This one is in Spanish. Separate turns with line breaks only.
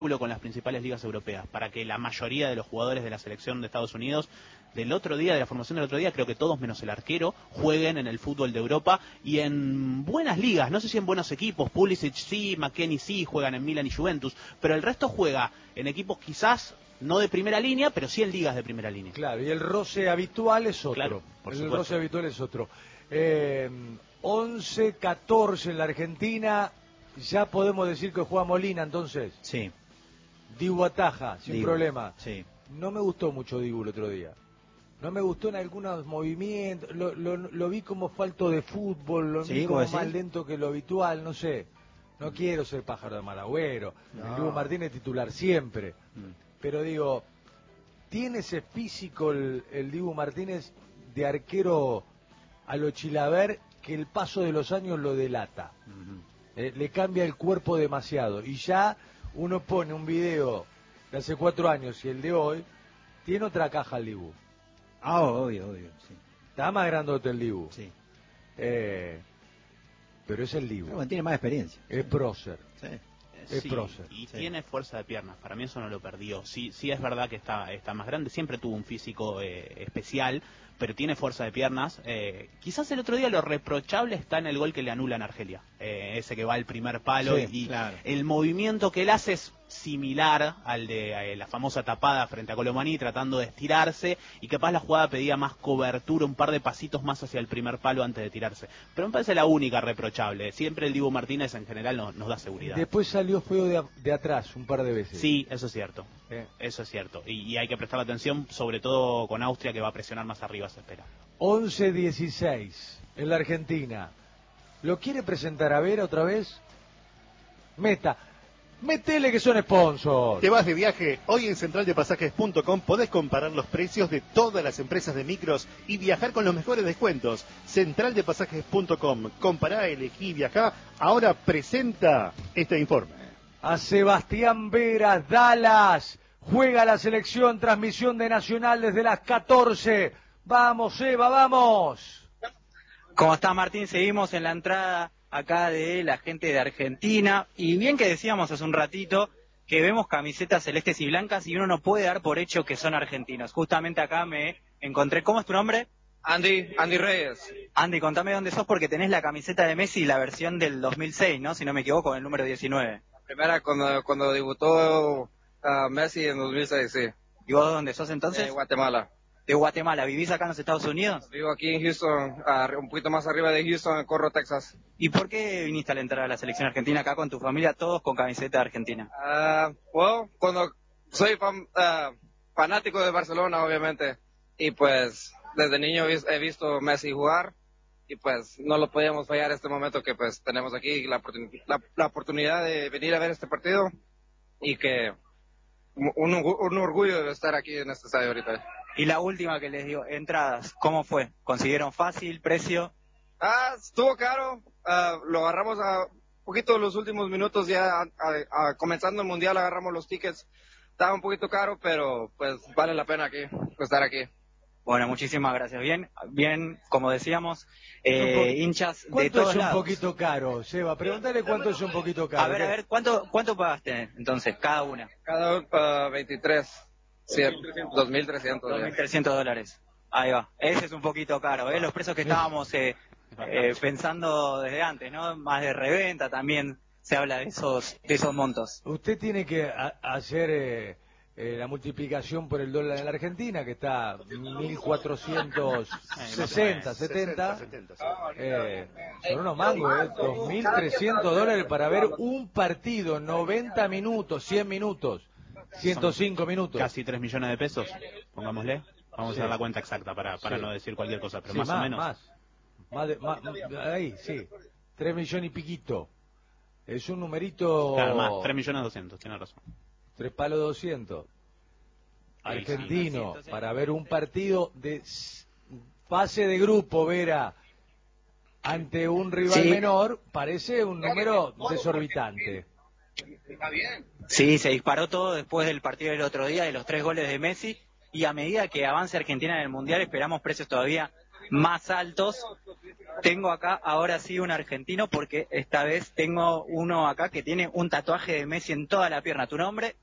con las principales ligas europeas, para que la mayoría de los jugadores de la selección de Estados Unidos del otro día, de la formación del otro día, creo que todos menos el arquero, jueguen en el fútbol de Europa y en buenas ligas, no sé si en buenos equipos. Pulisic sí, McKennie sí, juegan en Milan y Juventus, pero el resto juega en equipos quizás no de primera línea, pero sí en ligas de primera línea.
Claro, y el roce habitual es otro.
Claro,
el roce habitual es otro. 11-14 en la Argentina, ya podemos decir que juega Molina entonces.
Sí.
Dibu ataja, sin problema.
Sí.
No me gustó mucho Dibu el otro día. No me gustó en algunos movimientos. Lo vi como falto de fútbol, lo vi como más lento que lo habitual, no sé. No quiero ser pájaro de mal agüero. No. El Dibu Martínez titular siempre. Pero digo, ¿tiene ese físico el Dibu Martínez de arquero a lo Chilaver que el paso de los años lo delata? Le cambia el cuerpo demasiado. Y ya uno pone un video de hace 4 años y el de hoy, tiene otra caja el Dibu.
Ah, obvio, sí.
Está más grandote el Dibu.
Sí.
Pero es el Dibu.
Bueno, tiene más experiencia.
Es prócer.
Sí.
Es prócer.
Y tiene fuerza de piernas, para mí eso no lo perdió. Sí es verdad que está más grande, siempre tuvo un físico especial, pero tiene fuerza de piernas. Quizás el otro día lo reprochable está en el gol que le anulan a Argelia, ese que va al primer palo, y claro, el movimiento que él hace es similar al de la famosa tapada frente a Colomani, tratando de estirarse, y capaz la jugada pedía más cobertura, un par de pasitos más hacia el primer palo antes de tirarse. Pero me parece la única reprochable. Siempre el Dibu Martínez en general nos da seguridad.
Después salió feo de atrás un par de veces.
Sí, eso es cierto. Eso es cierto. Y hay que prestar atención, sobre todo con Austria, que va a presionar más arriba, se espera.
11-16 en la Argentina. ¿Lo quiere presentar a Vera otra vez? Métele que son sponsors.
¿Te vas de viaje? Hoy en centraldepasajes.com podés comparar los precios de todas las empresas de micros y viajar con los mejores descuentos. Centraldepasajes.com. Compará, elegí, viajá. Ahora presenta este informe.
A Sebastián Vera, Dallas. Juega la selección, transmisión de Nacional desde las 14. Vamos, Seba, vamos.
¿Cómo está, Martín? Seguimos en la entrada acá de la gente de Argentina, y bien que decíamos hace un ratito que vemos camisetas celestes y blancas y uno no puede dar por hecho que son argentinos. Justamente acá me encontré. ¿Cómo es tu nombre?
Andy Reyes.
Andy, contame dónde sos, porque tenés la camiseta de Messi, la versión del 2006, ¿no? Si no me equivoco, el número 19.
La primera cuando debutó Messi en 2006, sí.
¿Y vos dónde sos entonces?
De Guatemala.
¿De Guatemala? ¿Vivís acá en los Estados Unidos?
Vivo aquí en Houston, un poquito más arriba de Houston, en Corro, Texas.
¿Y por qué viniste a la entrada de la selección argentina acá con tu familia, todos con camiseta argentina?
Cuando soy fanático de Barcelona, obviamente, y pues desde niño he visto Messi jugar, y pues no lo podíamos fallar este momento que pues tenemos aquí, la oportunidad de venir a ver este partido, y que un orgullo de estar aquí en este estadio ahorita.
Y la última que les digo, entradas, ¿cómo fue? ¿Consiguieron fácil, precio?
Estuvo caro, lo agarramos a poquito los últimos minutos, ya comenzando el mundial agarramos los tickets, estaba un poquito caro, pero pues vale la pena estar aquí.
Bueno, muchísimas gracias. Bien, como decíamos, hinchas de todos lados.
¿Cuánto es un poquito caro, Seba? Pregúntale cuánto es un poquito caro.
A ver, ¿cuánto pagaste entonces, cada una?
Cada 23. Sí, $2.300.
$2.300. Ahí va. Ese es un poquito caro, ¿eh? Los precios que estábamos pensando desde antes, ¿no? Más de reventa también se habla de esos montos.
Usted tiene que hacer la multiplicación por el dólar en la Argentina, que está 1.460, 70. Son unos mangos, $2.300 para ver un partido, 90 minutos, 100 minutos. 105 minutos.
Casi 3 millones de pesos, pongámosle. Vamos a dar la cuenta exacta para no decir cualquier cosa, pero más o menos.
Ahí, sí. 3 millones y piquito. Es un numerito...
Claro, más, 3.200.000, tiene razón.
3 palos 200. Argentino, para ver un partido de fase de grupo, Vera, ante un rival menor, parece un número desorbitante.
Sí, se disparó todo después del partido del otro día, de los 3 goles de Messi, y a medida que avance Argentina en el Mundial esperamos precios todavía más altos. Tengo acá ahora sí un argentino, porque esta vez tengo uno acá que tiene un tatuaje de Messi en toda la pierna. ¿Tu nombre?